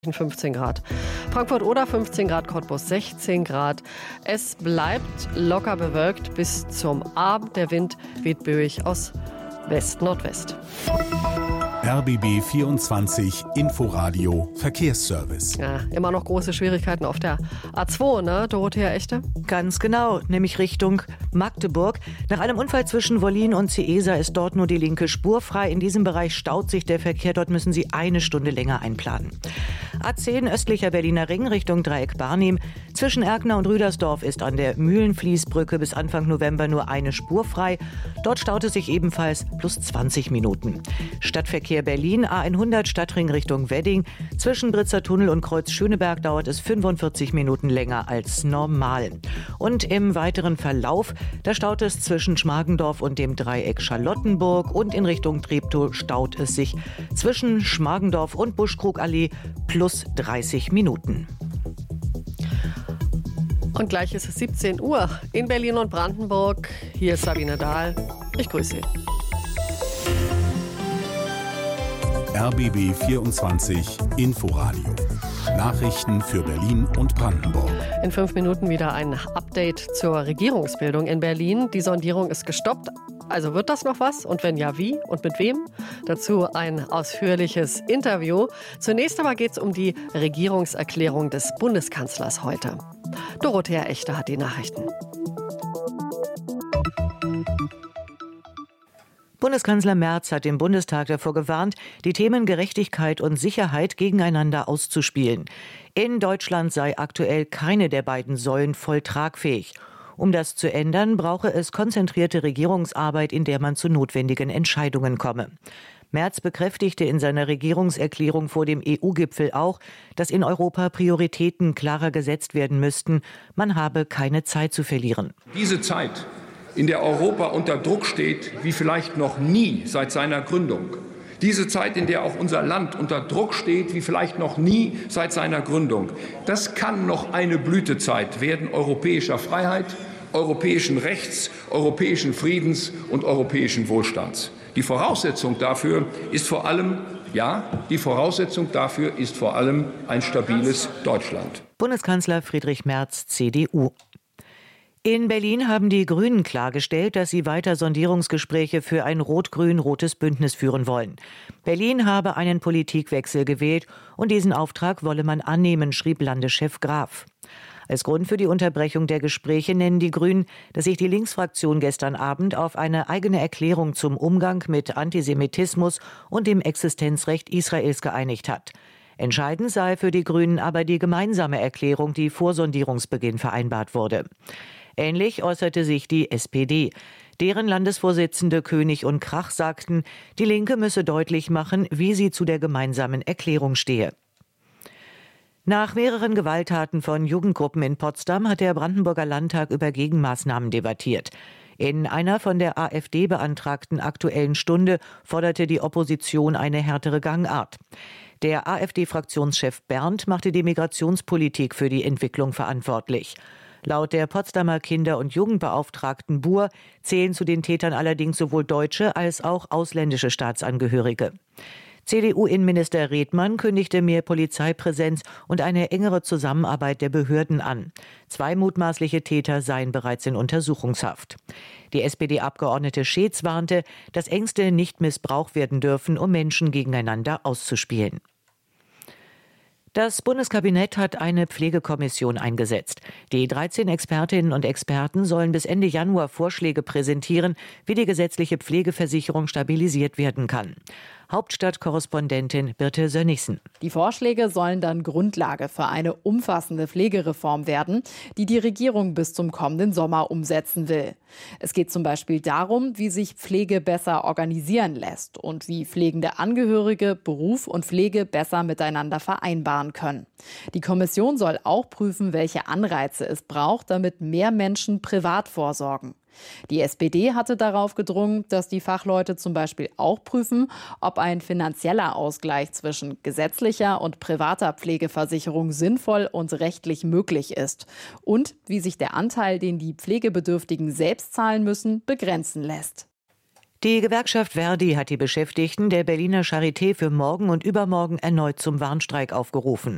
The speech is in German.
15 Grad. Frankfurt oder 15 Grad, Cottbus 16 Grad. Es bleibt locker bewölkt bis zum Abend. Der Wind weht böig aus West-Nordwest. RBB 24 Inforadio Verkehrsservice. Ja, immer noch große Schwierigkeiten auf der A2, ne, Dorothea Echte? Ganz genau, nämlich Richtung Magdeburg. Nach einem Unfall zwischen Wollin und Ciesa ist dort nur die linke Spur frei. In diesem Bereich staut sich der Verkehr. Dort müssen Sie eine Stunde länger einplanen. A10 östlicher Berliner Ring Richtung Dreieck Barnim. Zwischen Erkner und Rüdersdorf ist an der Mühlenfließbrücke bis Anfang November nur eine Spur frei. Dort staut es sich ebenfalls plus 20 Minuten. Stadtverkehr Berlin, A100 Stadtring Richtung Wedding. Zwischen Britzer Tunnel und Kreuz Schöneberg dauert es 45 Minuten länger als normal. Und im weiteren Verlauf, da staut es zwischen Schmargendorf und dem Dreieck Charlottenburg und in Richtung Treptow staut es sich zwischen Schmargendorf und Buschkrugallee plus 30 Minuten. Und gleich ist es 17 Uhr in Berlin und Brandenburg. Hier ist Sabine Dahl. Ich grüße Sie. RBB 24 Inforadio. Nachrichten für Berlin und Brandenburg. In 5 Minuten wieder ein Update zur Regierungsbildung in Berlin. Die Sondierung ist gestoppt. Also wird das noch was? Und wenn ja, wie und mit wem? Dazu ein ausführliches Interview. Zunächst aber geht es um die Regierungserklärung des Bundeskanzlers heute. Dorothea Echte hat die Nachrichten. Bundeskanzler Merz hat im Bundestag davor gewarnt, die Themen Gerechtigkeit und Sicherheit gegeneinander auszuspielen. In Deutschland sei aktuell keine der beiden Säulen voll tragfähig. Um das zu ändern, brauche es konzentrierte Regierungsarbeit, in der man zu notwendigen Entscheidungen komme. Merz bekräftigte in seiner Regierungserklärung vor dem EU-Gipfel auch, dass in Europa Prioritäten klarer gesetzt werden müssten. Man habe keine Zeit zu verlieren. Diese Zeit, in der Europa unter Druck steht, wie vielleicht noch nie seit seiner Gründung. Diese Zeit, in der auch unser Land unter Druck steht, wie vielleicht noch nie seit seiner Gründung. Das kann noch eine Blütezeit werden europäischer Freiheit, europäischen Rechts, europäischen Friedens und europäischen Wohlstands. Die Voraussetzung dafür ist vor allem ein stabiles Deutschland. Bundeskanzler Friedrich Merz, CDU. In Berlin haben die Grünen klargestellt, dass sie weiter Sondierungsgespräche für ein rot-grün-rotes Bündnis führen wollen. Berlin habe einen Politikwechsel gewählt und diesen Auftrag wolle man annehmen, schrieb Landeschef Graf. Als Grund für die Unterbrechung der Gespräche nennen die Grünen, dass sich die Linksfraktion gestern Abend auf eine eigene Erklärung zum Umgang mit Antisemitismus und dem Existenzrecht Israels geeinigt hat. Entscheidend sei für die Grünen aber die gemeinsame Erklärung, die vor Sondierungsbeginn vereinbart wurde. Ähnlich äußerte sich die SPD. Deren Landesvorsitzende König und Krach sagten, die Linke müsse deutlich machen, wie sie zu der gemeinsamen Erklärung stehe. Nach mehreren Gewalttaten von Jugendgruppen in Potsdam hat der Brandenburger Landtag über Gegenmaßnahmen debattiert. In einer von der AfD beantragten Aktuellen Stunde forderte die Opposition eine härtere Gangart. Der AfD-Fraktionschef Berndt machte die Migrationspolitik für die Entwicklung verantwortlich. Laut der Potsdamer Kinder- und Jugendbeauftragten Buhr zählen zu den Tätern allerdings sowohl deutsche als auch ausländische Staatsangehörige. CDU-Innenminister Redmann kündigte mehr Polizeipräsenz und eine engere Zusammenarbeit der Behörden an. 2 mutmaßliche Täter seien bereits in Untersuchungshaft. Die SPD-Abgeordnete Scheetz warnte, dass Ängste nicht missbraucht werden dürfen, um Menschen gegeneinander auszuspielen. Das Bundeskabinett hat eine Pflegekommission eingesetzt. Die 13 Expertinnen und Experten sollen bis Ende Januar Vorschläge präsentieren, wie die gesetzliche Pflegeversicherung stabilisiert werden kann. Hauptstadtkorrespondentin Birte Sönnigsen. Die Vorschläge sollen dann Grundlage für eine umfassende Pflegereform werden, die die Regierung bis zum kommenden Sommer umsetzen will. Es geht zum Beispiel darum, wie sich Pflege besser organisieren lässt und wie pflegende Angehörige Beruf und Pflege besser miteinander vereinbaren können. Die Kommission soll auch prüfen, welche Anreize es braucht, damit mehr Menschen privat vorsorgen. Die SPD hatte darauf gedrungen, dass die Fachleute zum Beispiel auch prüfen, ob ein finanzieller Ausgleich zwischen gesetzlicher und privater Pflegeversicherung sinnvoll und rechtlich möglich ist und wie sich der Anteil, den die Pflegebedürftigen selbst zahlen müssen, begrenzen lässt. Die Gewerkschaft Verdi hat die Beschäftigten der Berliner Charité für morgen und übermorgen erneut zum Warnstreik aufgerufen.